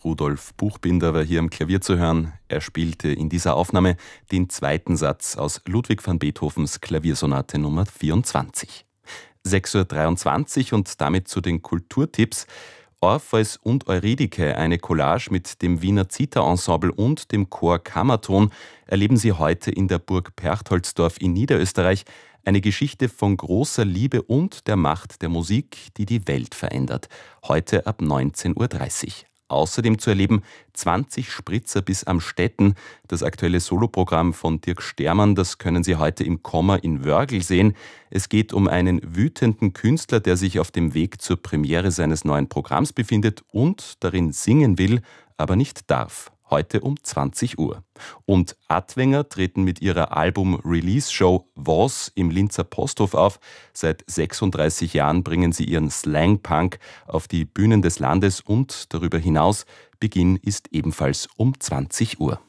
Rudolf Buchbinder war hier am Klavier zu hören. Er spielte in dieser Aufnahme den zweiten Satz aus Ludwig van Beethovens Klaviersonate Nummer 24. 6:23 Uhr und damit zu den Kulturtipps. Orpheus und Eurydike, eine Collage mit dem Wiener Zither-Ensemble und dem Chor Kammerton, erleben Sie heute in der Burg Perchtoldsdorf in Niederösterreich. Eine Geschichte von großer Liebe und der Macht der Musik, die die Welt verändert. Heute ab 19:30 Uhr. Außerdem zu erleben 20 Spritzer bis Amstetten. Das aktuelle Soloprogramm von Dirk Stermann, das können Sie heute im Komma in Wörgl sehen. Es geht um einen wütenden Künstler, der sich auf dem Weg zur Premiere seines neuen Programms befindet und darin singen will, aber nicht darf. Heute um 20 Uhr. Und Adwenger treten mit ihrer Album-Release-Show Was im Linzer Posthof auf. Seit 36 Jahren bringen sie ihren Slang-Punk auf die Bühnen des Landes und darüber hinaus. Beginn ist ebenfalls um 20 Uhr.